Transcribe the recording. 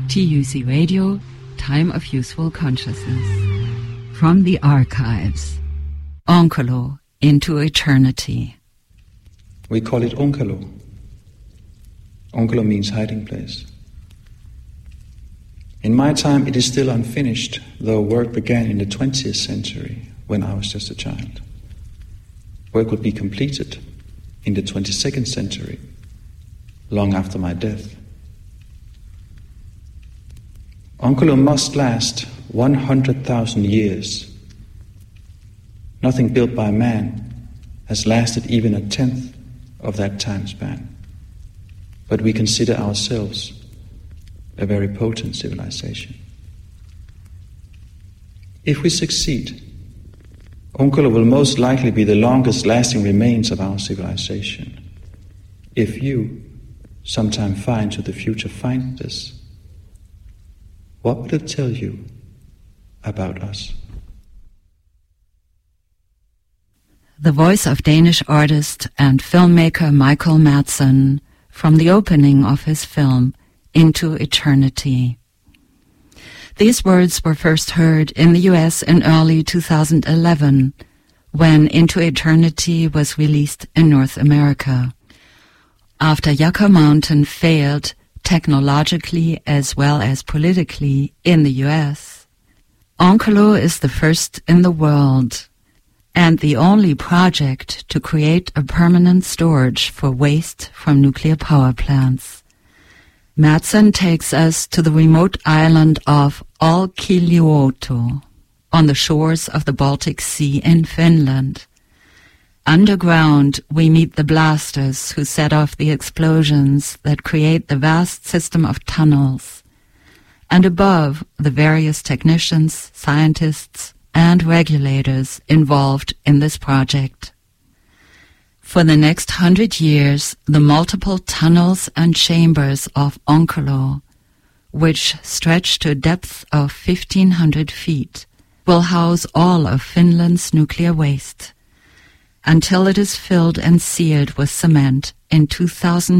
TUC Radio, Time of Useful Consciousness. From the archives, Onkolo into Eternity. We call it Onkolo. Onkolo means hiding place. In my time, it is still unfinished, though work began in the 20th century when I was just a child. Work would be completed in the 22nd century, long after my death. Onkolo must last 100,000 years. Nothing built by man has lasted even a tenth of that time span. But we consider ourselves a very potent civilization. If we succeed, Onkolo will most likely be the longest lasting remains of our civilization. If you, sometime far into the future, find this, what would it tell you about us? The voice of Danish artist and filmmaker Michael Madsen from the opening of his film, Into Eternity. These words were first heard in the US in early 2011, when Into Eternity was released in North America. After Yucca Mountain failed technologically as well as politically in the US, Onkolo is the first in the world and the only project to create a permanent storage for waste from nuclear power plants. Madsen takes us to the remote island of Olkiluoto, on the shores of the Baltic Sea in Finland. Underground, we meet the blasters who set off the explosions that create the vast system of tunnels, and above, the various technicians, scientists, and regulators involved in this project. For the next 100 years, the multiple tunnels and chambers of Onkolo, which stretch to a depth of 1,500 feet, will house all of Finland's nuclear waste, until it is filled and sealed with cement in 2000.